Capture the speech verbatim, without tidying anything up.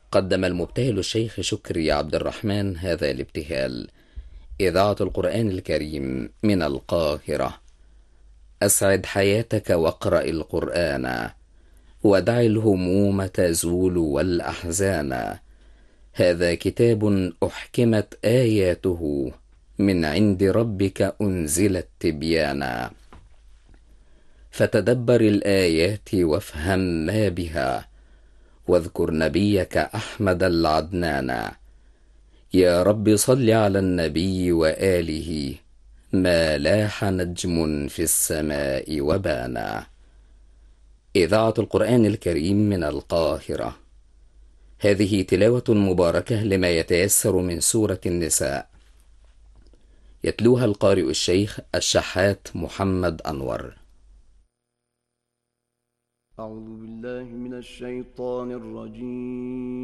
قدم المبتهل الشيخ شكري عبد الرحمن هذا الابتهال. إذاعة القرآن الكريم من القاهرة. أسعد حياتك واقرأ القرآن، ودع الهموم تزول والأحزان. هذا كتاب أحكمت آياته، من عند ربك أنزلت تبيانا. فتدبر الآيات وافهم ما بها، واذكر نبيك أحمد العدنان. يا رب صل على النبي وآله، ما لاح نجم في السماء وبانا. إذاعة القرآن الكريم من القاهرة. هذه تلاوة مباركة لما يتيسر من سورة النساء، يتلوها القارئ الشيخ الشحات محمد أنور. أعوذ بالله من الشيطان الرجيم.